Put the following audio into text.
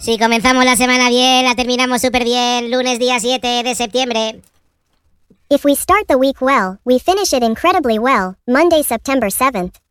Si comenzamos la semana bien, la terminamos súper bien, lunes día 7 de septiembre. If we start the week well, we finish it incredibly well, Monday, September 7th.